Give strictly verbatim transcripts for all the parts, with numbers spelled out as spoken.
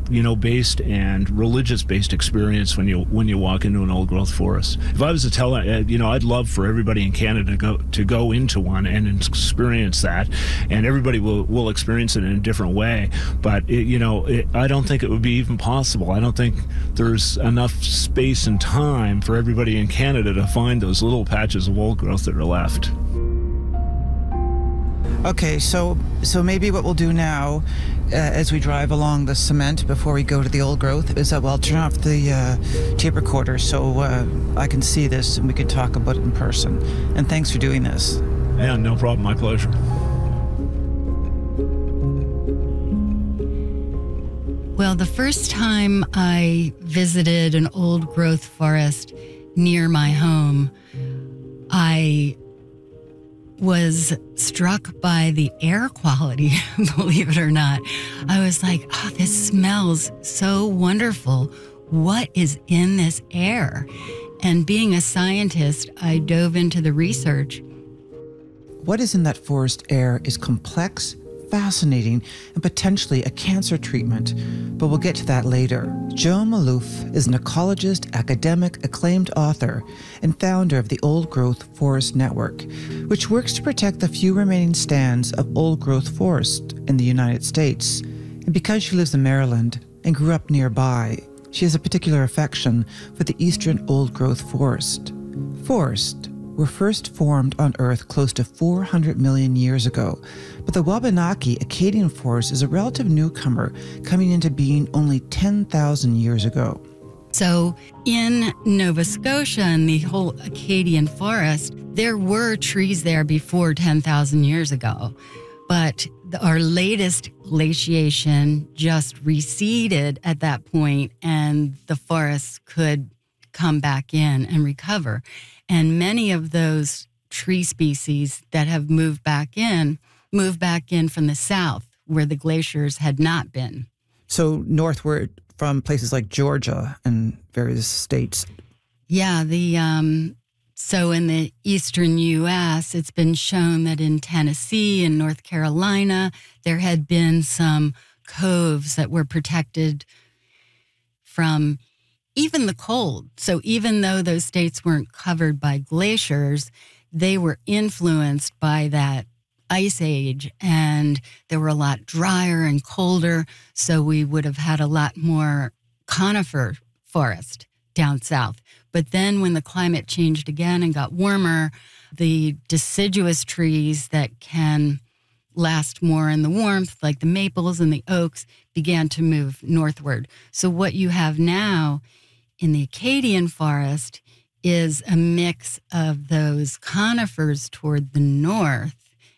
you know, based and religious-based experience when you when you walk into an old-growth forest. If I was to tell, uh, you know, I'd love for everybody in Canada to go to go into one and experience that, and everybody will, will experience it in a different way. But it, you know, it, I don't think it would be even possible. I don't think there's enough space and time for everybody in Canada to find those little patches of old growth that are left. Okay, so so maybe what we'll do now, uh, as we drive along the cement before we go to the old growth, is that we'll turn off the uh, tape recorder so uh, I can see this and we can talk about it in person. And thanks for doing this. Yeah, no problem. My pleasure. Well, the first time I visited an old growth forest near my home, I was struck by the air quality, believe it or not. I was like, oh, this smells so wonderful. What is in this air? And being a scientist, I dove into the research. What is in that forest air is complex, fascinating, and potentially a cancer treatment, but we'll get to that later. Joe Maloof is an ecologist, academic, acclaimed author, and founder of the Old Growth Forest Network, which works to protect the few remaining stands of old growth forest in the United States. And because she lives in Maryland and grew up nearby, she has a particular affection for the eastern old growth forest. Forests were first formed on Earth close to four hundred million years ago, but the Wabanaki Acadian forest is a relative newcomer coming into being only ten thousand years ago. So in Nova Scotia and the whole Acadian forest, there were trees there before ten thousand years ago, but the, our latest glaciation just receded at that point and the forests could come back in and recover. And many of those tree species that have moved back in, moved back in from the south where the glaciers had not been. So northward from places like Georgia and various states. Yeah, the um, so in the eastern U S, it's been shown that in Tennessee and North Carolina, there had been some coves that were protected from even the cold. So even though those states weren't covered by glaciers, they were influenced by that ice age, and they were a lot drier and colder. So we would have had a lot more conifer forest down south. But then when the climate changed again and got warmer, the deciduous trees that can last more in the warmth, like the maples and the oaks, began to move northward. So what you have now in the Acadian forest is a mix of those conifers toward the north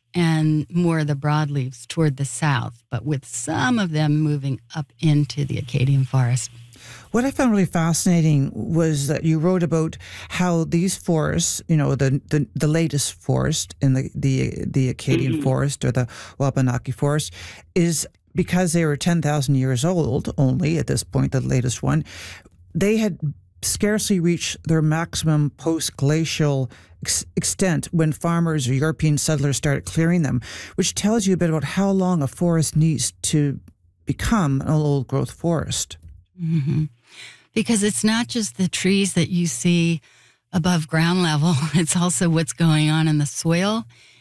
and more of the broadleaves toward the south, but with some of them moving up into the Acadian forest. What I found really fascinating was that you wrote about how these forests, you know, the the, the latest forest in the, the, the Acadian mm-hmm. forest or the Wabanaki forest is because they were ten thousand years old only at this point, the latest one. They had scarcely reached their maximum post-glacial ex- extent when farmers or European settlers started clearing them, which tells you a bit about how long a forest needs to become an old-growth forest. Mm-hmm. Because it's not just the trees that you see above ground level, it's also what's going on in the soil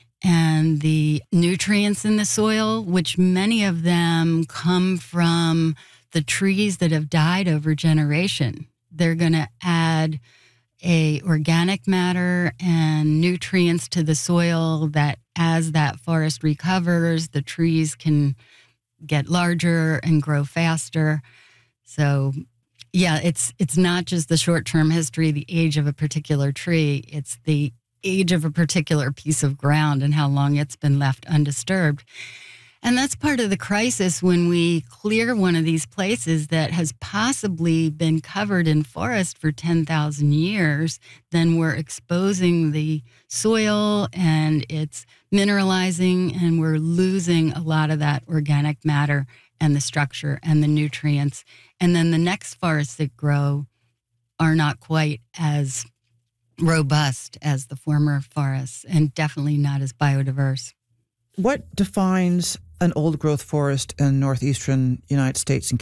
and the nutrients in the soil, which many of them come from the trees that have died over generation. They're going to add a organic matter and nutrients to the soil that as that forest recovers, the trees can get larger and grow faster. So yeah, it's it's not just the short-term history, the age of a particular tree. It's the age of a particular piece of ground and how long it's been left undisturbed. And that's part of the crisis when we clear one of these places that has possibly been covered in forest for ten thousand years, then we're exposing the soil and it's mineralizing and we're losing a lot of that organic matter and the structure and the nutrients. And then the next forests that grow are not quite as robust as the former forests and definitely not as biodiverse. What defines an old growth forest in northeastern United States and